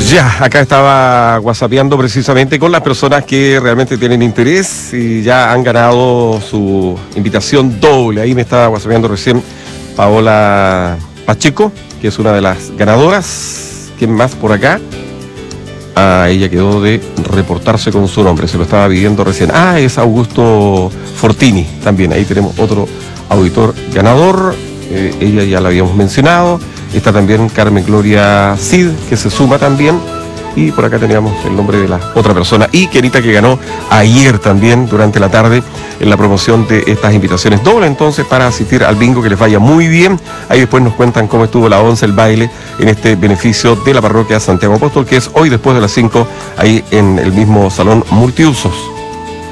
Ya, acá estaba whatsappeando precisamente con las personas que realmente tienen interés y ya han ganado su invitación doble. Ahí me estaba whatsappeando recién Paola Pacheco, que es una de las ganadoras. ¿Quién más por acá? Ella quedó de reportarse con su nombre, se lo estaba pidiendo recién. Es Augusto Fortini también. Ahí tenemos otro auditor ganador. Ella ya la habíamos mencionado. Está también Carmen Gloria Cid, que se suma también. Y por acá teníamos el nombre de la otra persona. Y Kenita, que ganó ayer también durante la tarde en la promoción de estas invitaciones doble. Entonces, para asistir al bingo, que les vaya muy bien. Ahí después nos cuentan cómo estuvo la once, el baile, en este beneficio de la parroquia Santiago Apóstol, que es hoy después de las 5, ahí en el mismo salón multiusos.